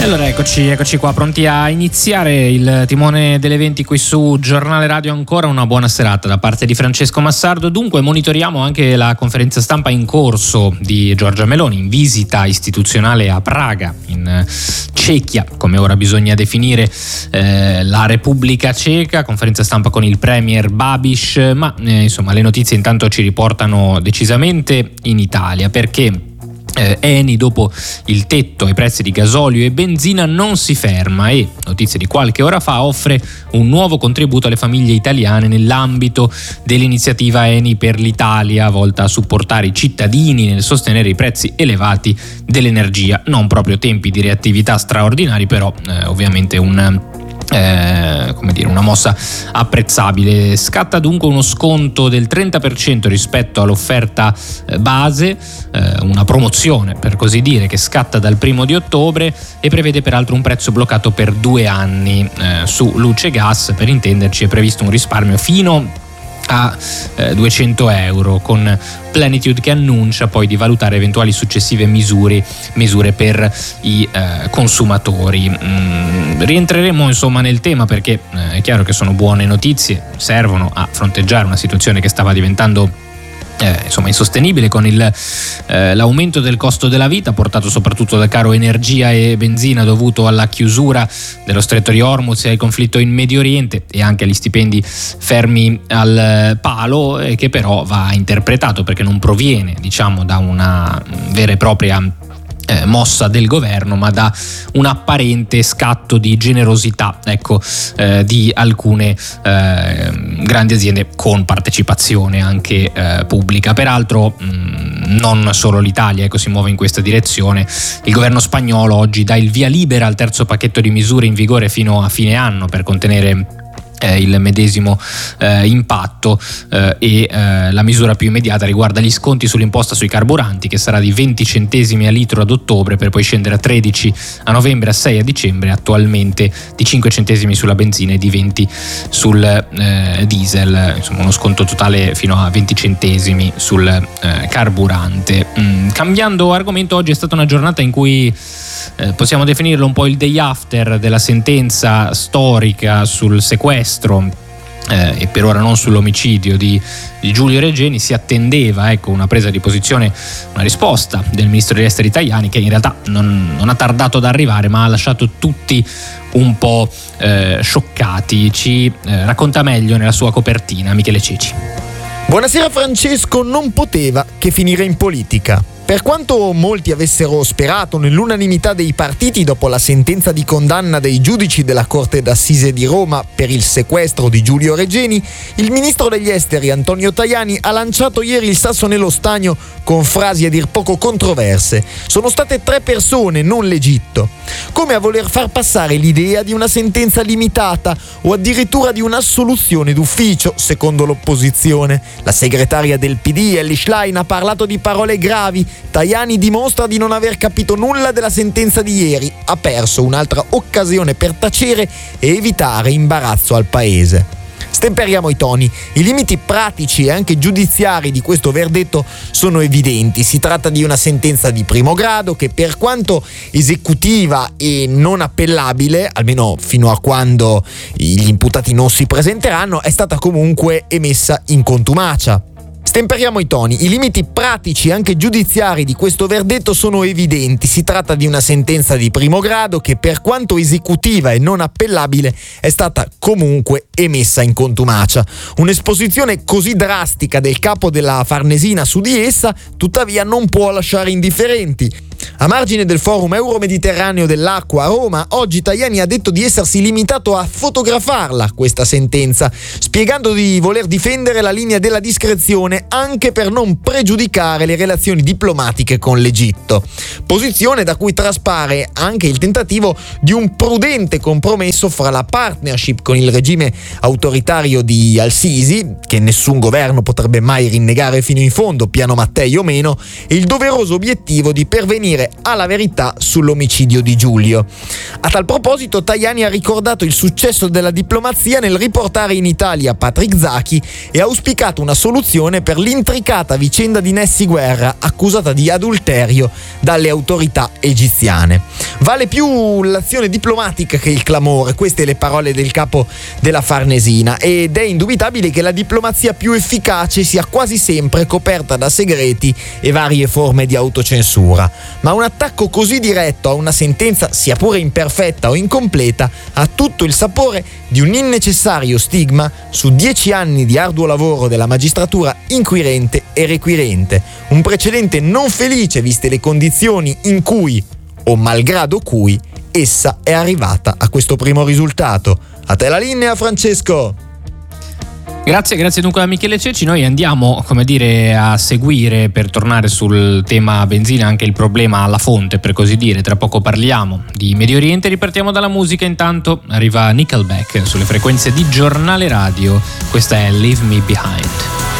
Allora eccoci qua, pronti a iniziare il timone degli eventi qui su Giornale Radio. Ancora una buona serata da parte di Francesco Massardo. Dunque monitoriamo anche la conferenza stampa in corso di Giorgia Meloni in visita istituzionale a Praga, in Cechia, come ora bisogna definire la Repubblica Ceca. Conferenza stampa con il premier Babiš, ma insomma le notizie intanto ci riportano decisamente in Italia, perché Eni, dopo il tetto ai prezzi di gasolio e benzina, non si ferma e, notizie di qualche ora fa, offre un nuovo contributo alle famiglie italiane nell'ambito dell'iniziativa Eni per l'Italia, volta a supportare i cittadini nel sostenere i prezzi elevati dell'energia. Non proprio tempi di reattività straordinari, però ovviamente una mossa apprezzabile. Scatta dunque uno sconto del 30% rispetto all'offerta base, una promozione per così dire che scatta dal 1 di ottobre e prevede peraltro un prezzo bloccato per 2 anni. Su luce e gas, per intenderci, è previsto un risparmio fino a 200 euro, con Plenitude che annuncia poi di valutare eventuali successive misure per i consumatori. Rientreremo insomma nel tema, perché è chiaro che sono buone notizie, servono a fronteggiare una situazione che stava diventando insostenibile con l'aumento del costo della vita, portato soprattutto dal caro energia e benzina dovuto alla chiusura dello stretto di Hormuz e al conflitto in Medio Oriente, e anche agli stipendi fermi al palo, che però va interpretato, perché non proviene da una vera e propria mossa del governo, ma da un apparente scatto di generosità di alcune grandi aziende con partecipazione anche pubblica. Peraltro non solo l'Italia si muove in questa direzione. Il governo spagnolo oggi dà il via libera al terzo pacchetto di misure in vigore fino a fine anno per contenere il medesimo impatto e la misura più immediata riguarda gli sconti sull'imposta sui carburanti, che sarà di 20 centesimi a litro ad ottobre, per poi scendere a 13 a novembre, a 6 a dicembre, attualmente di 5 centesimi sulla benzina e di 20 sul diesel, insomma uno sconto totale fino a 20 centesimi sul carburante. Cambiando argomento, oggi è stata una giornata in cui possiamo definirlo un po' il day after della sentenza storica sul sequestro e per ora non sull'omicidio di Giulio Regeni. Si attendeva una presa di posizione, una risposta del ministro degli esteri Tajani, che in realtà non ha tardato ad arrivare, ma ha lasciato tutti un po' scioccati. Ci racconta meglio nella sua copertina Michele Ceci. Buonasera Francesco, non poteva che finire in politica. Per quanto molti avessero sperato nell'unanimità dei partiti dopo la sentenza di condanna dei giudici della Corte d'Assise di Roma per il sequestro di Giulio Regeni, il ministro degli esteri Antonio Tajani ha lanciato ieri il sasso nello stagno con frasi a dir poco controverse. Sono state 3 persone, non l'Egitto. Come a voler far passare l'idea di una sentenza limitata o addirittura di un'assoluzione d'ufficio, secondo l'opposizione. La segretaria del PD, Elly Schlein, ha parlato di parole gravi. Tajani dimostra di non aver capito nulla della sentenza di ieri, ha perso un'altra occasione per tacere e evitare imbarazzo al paese. Stemperiamo i toni. I limiti pratici e anche giudiziari di questo verdetto sono evidenti. Si tratta di una sentenza di primo grado che, per quanto esecutiva e non appellabile, almeno fino a quando gli imputati non si presenteranno, è stata comunque emessa in contumacia. Stemperiamo i toni. I limiti pratici e anche giudiziari di questo verdetto sono evidenti. Si tratta di una sentenza di primo grado che, per quanto esecutiva e non appellabile, è stata comunque emessa in contumacia. Un'esposizione così drastica del capo della Farnesina su di essa, tuttavia, non può lasciare indifferenti. A margine del Forum Euro-Mediterraneo dell'Acqua a Roma, oggi Tajani ha detto di essersi limitato a fotografarla, questa sentenza, spiegando di voler difendere la linea della discrezione anche per non pregiudicare le relazioni diplomatiche con l'Egitto. Posizione da cui traspare anche il tentativo di un prudente compromesso fra la partnership con il regime autoritario di al-Sisi, che nessun governo potrebbe mai rinnegare fino in fondo, piano Mattei o meno, e il doveroso obiettivo di pervenire alla verità sull'omicidio di Giulio. A tal proposito, Tajani ha ricordato il successo della diplomazia nel riportare in Italia Patrick Zaki e ha auspicato una soluzione per l'intricata vicenda di Nessy Guerra, accusata di adulterio dalle autorità egiziane. Vale più l'azione diplomatica che il clamore, queste le parole del capo della Farnesina, ed è indubitabile che la diplomazia più efficace sia quasi sempre coperta da segreti e varie forme di autocensura. Ma un attacco così diretto a una sentenza, sia pure imperfetta o incompleta, ha tutto il sapore di un innecessario stigma su 10 anni di arduo lavoro della magistratura inquirente e requirente, un precedente non felice viste le condizioni in cui, o malgrado cui, essa è arrivata a questo primo risultato. A te la linea, Francesco! Grazie dunque a Michele Cecci. Noi andiamo, a seguire, per tornare sul tema benzina, anche il problema alla fonte, per così dire. Tra poco parliamo di Medio Oriente, ripartiamo dalla musica. Intanto arriva Nickelback sulle frequenze di Giornale Radio. Questa è Leave Me Behind.